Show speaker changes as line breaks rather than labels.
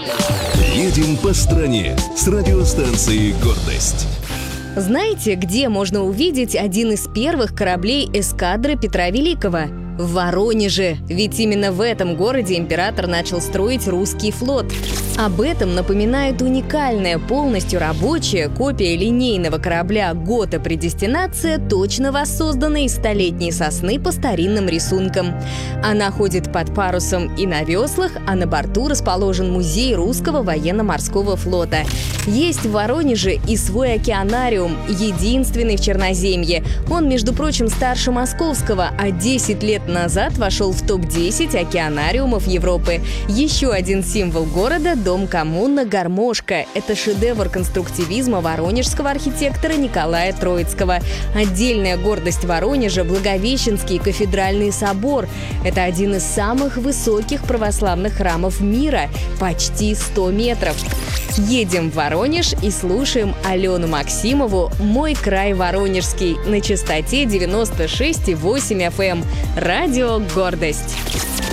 Едем по стране с радиостанцией «Гордость».
Знаете, где можно увидеть один из первых кораблей эскадры Петра Великого? В Воронеже, ведь именно в этом городе император начал строить русский флот. Об этом напоминает уникальная, полностью рабочая копия линейного корабля «Гота Предестинация», точно воссозданная из столетней сосны по старинным рисункам. Она ходит под парусом и на веслах, а на борту расположен музей русского военно-морского флота. Есть в Воронеже и свой океанариум, единственный в Черноземье. Он, между прочим, старше московского, а 10 лет назад вошел в топ-10 океанариумов Европы. Еще один символ города – дом-коммуна «Гармошка». Это шедевр конструктивизма воронежского архитектора Николая Троицкого. Отдельная гордость Воронежа – Благовещенский кафедральный собор. Это один из самых высоких православных храмов мира – почти 100 метров. Едем в Воронеж и слушаем Алену Максимову «Мой край воронежский» на частоте 96,8 FM. Радио «Гордость».